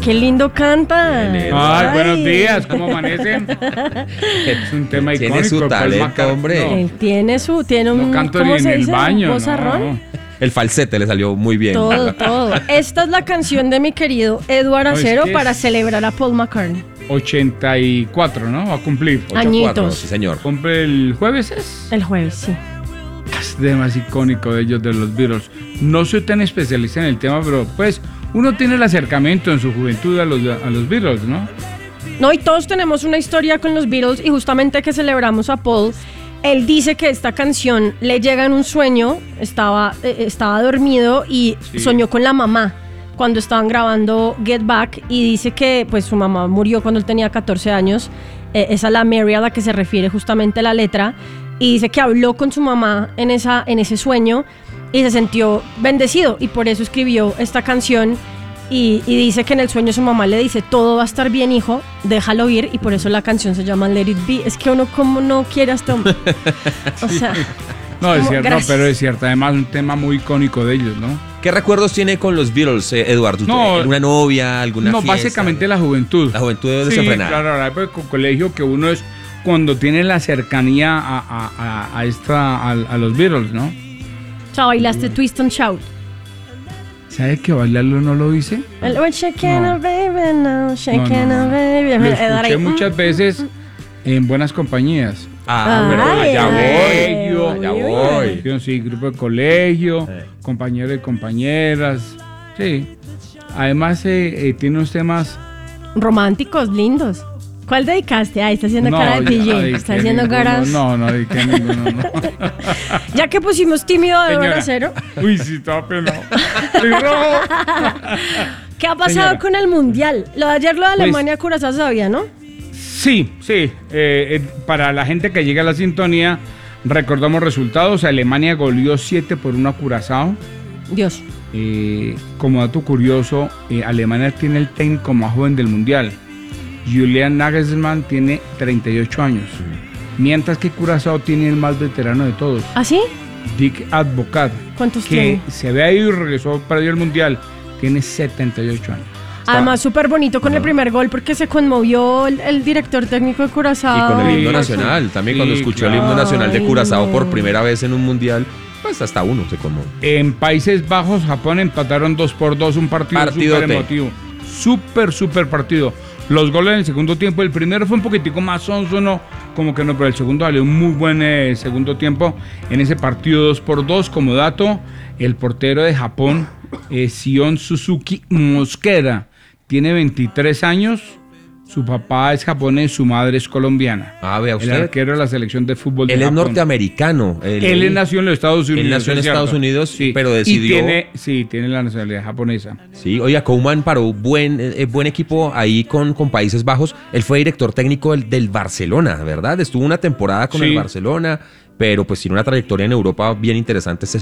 qué lindo canta. Ay, buenos días, ¿cómo amanecen? Es un tema icónico. Tiene su talento, hombre. Él tiene un... No canto ¿cómo ni en se el dice? baño. ¿Vozarrón? El falsete le salió muy bien. Todo. Esta es la canción de mi querido Eduardo No, es Acero que para es- celebrar a Paul McCartney. 84, ¿no? Va a cumplir. 8-4, Añitos. sí, señor. ¿Cumple el jueves es? El jueves, sí. Es de más icónico de ellos, de los Beatles. No soy tan especialista en el tema, pero pues uno tiene el acercamiento en su juventud a los Beatles, ¿no? No, y todos tenemos una historia con los Beatles y justamente que celebramos a Paul, él dice que esta canción le llega en un sueño, estaba dormido y Sí. soñó con la mamá cuando estaban grabando Get Back y dice que pues su mamá murió cuando él tenía 14 años, esa es la Mary a la que se refiere justamente la letra, y dice que habló con su mamá en ese sueño y se sintió bendecido y por eso escribió esta canción. Y dice que en el sueño su mamá le dice, todo va a estar bien, hijo, déjalo ir, y por eso la canción se llama Let It Be. Es que uno como no quiere a este hombre. O sea, No, es como, cierto, gracias. pero es cierto. Además, un tema muy icónico de ellos, ¿no? ¿Qué recuerdos tiene con los Beatles, Eduardo? No, ¿Alguna novia, alguna No, fiesta? básicamente la juventud. La juventud Sí, desenfrenada. claro, ahora pues, con colegio que uno es cuando tiene la cercanía a los Beatles, ¿no? O sea, bailaste Twist and Shout. ¿Sabe que bailarlo no lo hice? El "We're shaking No. a baby now, shaking No. a baby". Lo Edgar ahí, escuché muchas veces en buenas compañías. Pero Ay, allá ay, voy, allá uy, uy. voy. Yo sí, grupo de colegio, compañeros y compañeras. Sí. Además, tiene unos temas. románticos, lindos. ¿Cuál dedicaste? Ay, está haciendo cara de yo DJ. no dediqué Está haciendo ninguno, caras. No, no dediqué ninguno, no. Ya que pusimos tímido de Señora. Acero, Uy, sí, estaba penado. Estoy rojo. ¿qué ha pasado Señora. con el Mundial? Lo de ayer, lo de Pues- Alemania, Curazao sabía, ¿no? Sí. Para la gente que llega a la sintonía, recordamos resultados. Alemania goleó 7-1 a Curazao. Dios. Como dato curioso, Alemania tiene el técnico más joven del Mundial. Julian Nagelsmann tiene 38 años. Mientras que Curazao tiene el más veterano de todos, ¿Ah, sí? Dick Advocat, ¿Cuántos que tiene? se había ido y regresó para el Mundial. Tiene 78 años. Además, súper bonito con el primer gol porque se conmovió el director técnico de Y Curazao. con el himno Sí, nacional, también sí, cuando escuchó el claro. himno nacional de Ay, Curazao por no. primera vez en un mundial, pues hasta uno se conmovió. En Países Bajos, Japón empataron 2-2, un partido Partidote. súper emotivo. Súper partido. Los goles en el segundo tiempo, el primero fue un poquitico más sonso, no, como que no, pero el segundo salió un muy buen segundo tiempo. En ese partido 2-2, como dato, el portero de Japón, Sion Suzuki Mosquera, tiene 23 años. Su papá es japonés, su madre es colombiana. Vea El usted. arquero de la selección de fútbol de Él es Japón. norteamericano. Él nació en los Estados Unidos. Él nació en es Estados cierto. Unidos, pero Y decidió- tiene la nacionalidad japonesa. Sí, oiga, Koeman paró buen equipo ahí con Países Bajos. Él fue director técnico del Barcelona, ¿verdad? Estuvo una temporada con Sí. el Barcelona, pero pues tiene una trayectoria en Europa bien interesante.